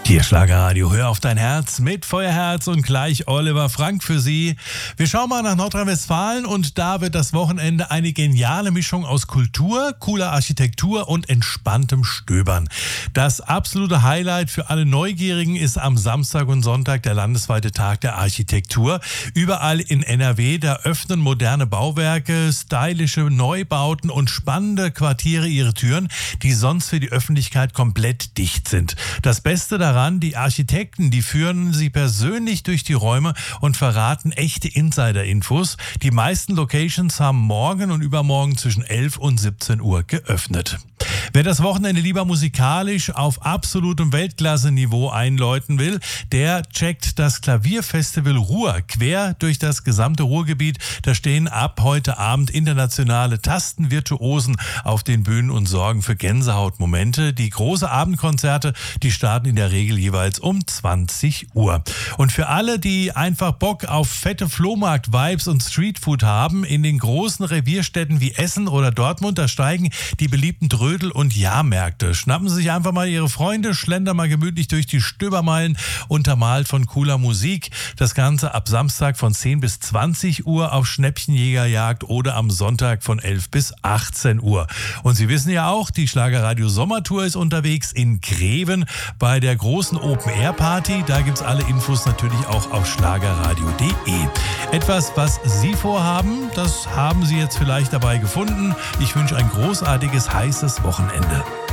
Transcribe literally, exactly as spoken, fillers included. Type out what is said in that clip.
Hier Schlagerradio, hör auf dein Herz mit Feuerherz und gleich Oliver Frank für Sie. Wir schauen mal nach Nordrhein-Westfalen und da wird das Wochenende eine geniale Mischung aus Kultur, cooler Architektur und entspanntem Stöbern. Das absolute Highlight für alle Neugierigen ist am Samstag und Sonntag der landesweite Tag der Architektur. Überall in N R W, da öffnen moderne Bauwerke, stylische Neubauten und spannende Quartiere ihre Türen, die sonst für die Öffentlichkeit komplett dicht sind. Das Beste daran, die Architekten, die führen Sie persönlich durch die Räume und verraten echte Insider-Infos. Die meisten Locations haben morgen und übermorgen zwischen elf und siebzehn Uhr geöffnet. Wer das Wochenende lieber musikalisch auf absolutem Weltklasse-Niveau einläuten will, der checkt das Klavierfestival Ruhr quer durch das gesamte Ruhrgebiet. Da stehen ab heute Abend internationale Tastenvirtuosen auf den Bühnen und sorgen für Gänsehautmomente. Die große Abendkonzerte, die starten in der Regel jeweils um zwanzig Uhr. Und für alle, die einfach Bock auf fette Flohmarkt-Vibes und Streetfood haben, in den großen Revierstädten wie Essen oder Dortmund, da steigen die beliebten Trödel- und Jahrmärkte. Schnappen Sie sich einfach mal Ihre Freunde, schlendern mal gemütlich durch die Stöbermeilen, untermalt von cooler Musik. Das Ganze ab Samstag von zehn bis zwanzig Uhr auf Schnäppchenjägerjagd oder am Sonntag von elf bis achtzehn Uhr. Und Sie wissen ja auch, die Schlagerradio Sommertour ist unterwegs in Greven bei der großen Open-Air-Party. Da gibt es alle Infos natürlich auch auf schlagerradio punkt de. Etwas, was Sie vorhaben, das haben Sie jetzt vielleicht dabei gefunden. Ich wünsche ein großartiges, heißes Wochenende.